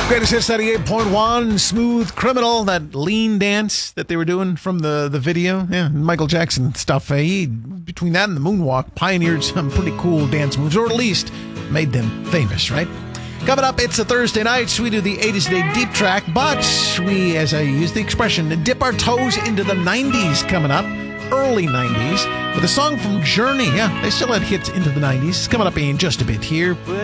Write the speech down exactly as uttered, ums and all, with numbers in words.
Greatest Hits ninety-eight point one, Smooth Criminal, that lean dance that they were doing from the, the video. Yeah, Michael Jackson stuff. Uh, he, between that and the moonwalk, pioneered some pretty cool dance moves, or at least made them famous, right? Coming up, it's a Thursday night, so we do the eighties Day Deep Track, but we, as I use the expression, dip our toes into the nineties coming up, early nineties, with a song from Journey. Yeah, they still had hits into the nineties. It's coming up in just a bit here.